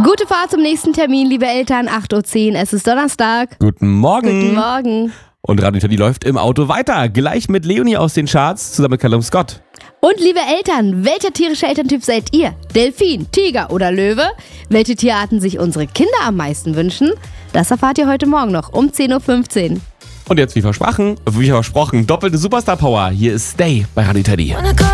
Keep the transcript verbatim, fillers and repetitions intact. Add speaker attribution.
Speaker 1: Gute Fahrt zum nächsten Termin, liebe Eltern. acht Uhr zehn, es ist Donnerstag.
Speaker 2: Guten Morgen.
Speaker 1: Guten Morgen.
Speaker 2: Und Radio Teddy läuft im Auto weiter. Gleich mit Leonie aus den Charts, zusammen mit Callum Scott.
Speaker 1: Und liebe Eltern, welcher tierische Elterntyp seid ihr? Delfin, Tiger oder Löwe? Welche Tierarten sich unsere Kinder am meisten wünschen? Das erfahrt ihr heute Morgen noch um zehn Uhr fünfzehn.
Speaker 2: Und jetzt wie versprochen, wie versprochen, doppelte Superstar-Power. Hier ist Stay bei Radio Teddy.